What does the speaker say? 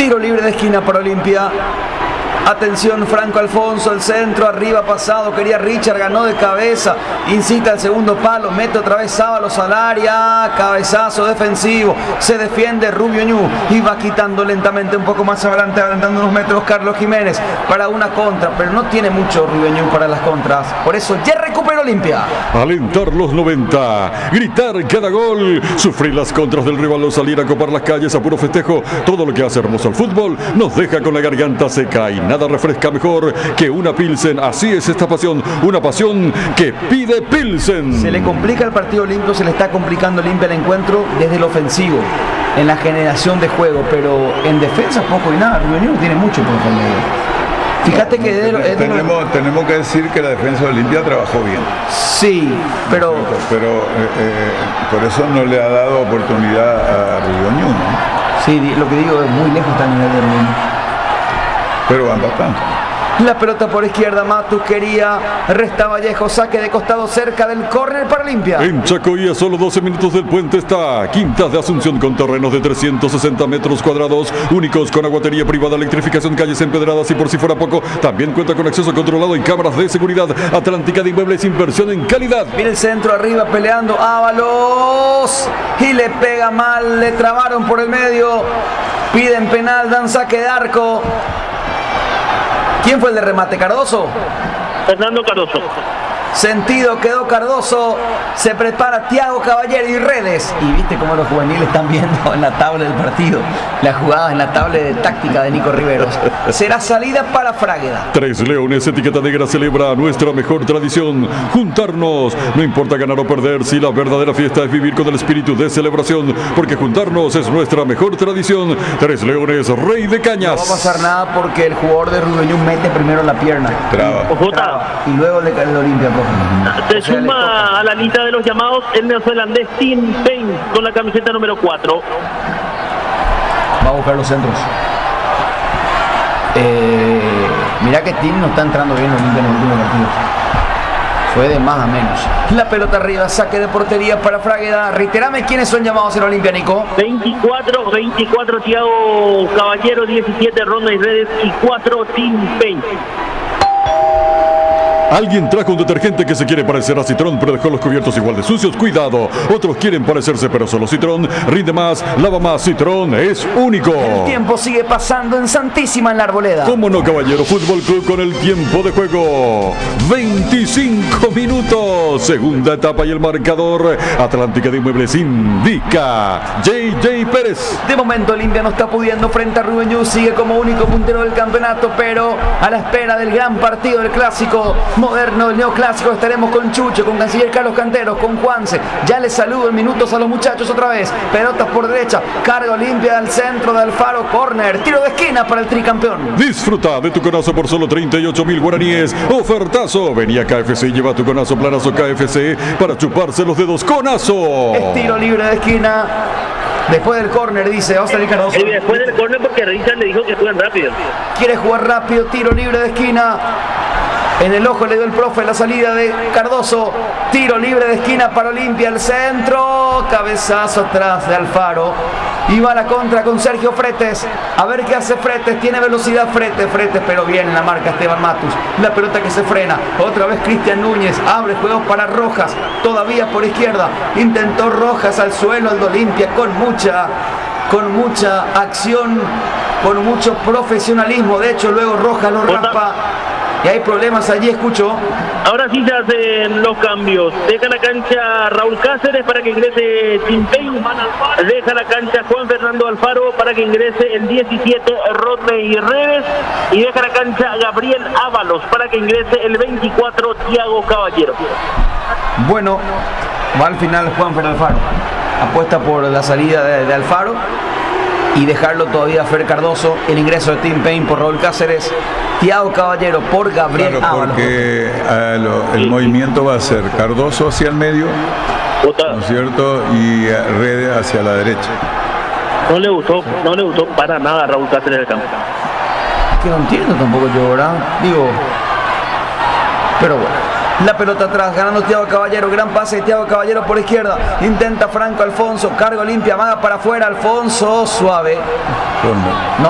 Tiro libre de esquina para Olimpia. Atención, Franco Alfonso, el centro, arriba pasado, quería Richard, ganó de cabeza, incita al segundo palo, mete otra vez Ábalos al área, cabezazo defensivo, se defiende Rubio Ñu y va quitando lentamente un poco más adelante, adelantando unos metros Carlos Jiménez para una contra, pero no tiene mucho Rubio Ñu para las contras, por eso ya recupera Olimpia. Alentar los 90, gritar cada gol, sufrir las contras del rival o salir a copar las calles a puro festejo, todo lo que hace hermoso el fútbol nos deja con la garganta seca y nada refresca mejor que una Pilsen. Así es esta pasión, una pasión que pide Pilsen. Se le complica el partido Olimpia, se le está complicando Olimpia el encuentro desde el ofensivo, en la generación de juego, pero en defensa poco y nada. Rubio tiene mucho por defender. Fíjate que tenemos que decir que la defensa de Olimpia trabajó bien. Sí, pero por eso no le ha dado oportunidad a Rubio Ñu, ¿no? Sí, lo que digo es muy lejos está el nivel de Rubio. Pero van bastante. La pelota por izquierda, Matus quería, resta Vallejo, saque de costado cerca del córner para Olimpia. En Chacoí, a solo 12 minutos del puente, está Quintas de Asunción con terrenos de 360 metros cuadrados, únicos con aguatería privada, electrificación, calles empedradas y por si fuera poco, también cuenta con acceso controlado y cámaras de seguridad. Atlántica de Inmuebles, inversión en calidad. Viene el centro arriba peleando Ábalos y le pega mal, le trabaron por el medio, piden penal, dan saque de arco. ¿Quién fue el de remate? ¿Cardoso? Fernando Cardoso. Sentido quedó Cardoso, se prepara Thiago Caballero y Redes. Y viste cómo los juveniles están viendo en la tabla del partido las jugadas en la tabla de táctica de Nico Riveros. Será salida para Frágueda. Tres Leones, etiqueta negra, celebra nuestra mejor tradición, juntarnos. No importa ganar o perder, si la verdadera fiesta es vivir con el espíritu de celebración, porque juntarnos es nuestra mejor tradición. Tres Leones, Rey de Cañas. No va a pasar nada porque el jugador de Rubio Ñu mete primero la pierna. Traba. Y luego le cae el Olimpia. Se suma a la lista de los llamados el neozelandés Tim Payne con la camiseta número 4. Va a buscar los centros. Mirá que Tim no está entrando bien en los últimos partidos. Fue de más a menos. La pelota arriba, saque de portería para Frágueda. Reiterame quiénes son llamados en Olimpia, Nico. 24 Thiago Caballero, 17 Ronda y Redes y 4 Tim Payne. Alguien trajo un detergente que se quiere parecer a Citrón, pero dejó los cubiertos igual de sucios. Cuidado, otros quieren parecerse, pero solo Citrón rinde más, lava más. Citrón es único. El tiempo sigue pasando en Santísima en la Arboleda. ¿Cómo no, Caballero Fútbol Club con el tiempo de juego? 25 minutos. Segunda etapa y el marcador. Atlántica de Inmuebles indica JJ Pérez. De momento Olimpia no está pudiendo frente a Rubio Ñu. Sigue como único puntero del campeonato, pero a la espera del gran partido del clásico moderno, el neoclásico, estaremos con Chucho, con Canciller Carlos Canteros, con Juanse. Ya les saludo en minutos a los muchachos otra vez. Pelotas por derecha, carga Olimpia al centro de Alfaro, córner, tiro de esquina para el tricampeón. Disfruta de tu conazo por solo 38.000 guaraníes. Ofertazo. Venía KFC y lleva tu conazo planazo KFC para chuparse los dedos. ¡Conazo! Es tiro libre de esquina. Después del córner, dice, va a salir Cardoso. Después del córner porque Richard le dijo que juegan rápido. Quiere jugar rápido, tiro libre de esquina. En el ojo le dio el profe la salida de Cardoso. Tiro libre de esquina para Olimpia, el centro. Cabezazo atrás de Alfaro. Y va a la contra con Sergio Fretes. A ver qué hace Fretes. Tiene velocidad Fretes, pero bien en la marca Esteban Matus. La pelota que se frena. Otra vez Cristian Núñez. Abre juego para Rojas. Todavía por izquierda. Intentó Rojas al suelo el de Olimpia con mucha acción, con mucho profesionalismo. De hecho, luego Rojas lo raspa. Y hay problemas allí, escucho. Ahora sí se hacen los cambios. Deja la cancha Raúl Cáceres para que ingrese Tim Payne. Deja la cancha Juan Fernando Alfaro para que ingrese el 17 Rodney Redes. Y deja la cancha Gabriel Ábalos para que ingrese el 24 Thiago Caballero. Bueno, va al final Juan Fernando Alfaro. Apuesta por la salida de Alfaro y dejarlo todavía a Fer Cardoso. El ingreso de Tim Payne por Raúl Cáceres. Thiago Caballero por Gabriel Ábalos. Porque el movimiento va a ser Cardoso hacia el medio, ¿no es cierto? Y Redes hacia la derecha. No le gustó para nada a Raúl Cáceres del campo. Que no entiendo tampoco yo, ¿verdad? Digo, pero bueno. La pelota atrás, ganando Thiago Caballero, gran pase de Thiago Caballero por izquierda, intenta Franco Alfonso, carga Olimpia, amaga para afuera, Alfonso, suave. No